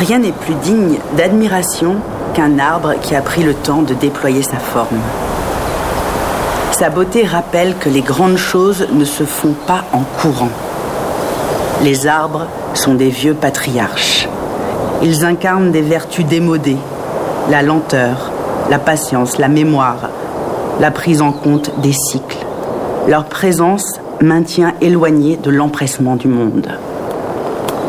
Rien n'est plus digne d'admiration qu'un arbre qui a pris le temps de déployer sa forme. Sa beauté rappelle que les grandes choses ne se font pas en courant. Les arbres sont des vieux patriarches. Ils incarnent des vertus démodées, la lenteur, la patience, la mémoire, la prise en compte des cycles. Leur présence maintient éloigné de l'empressement du monde.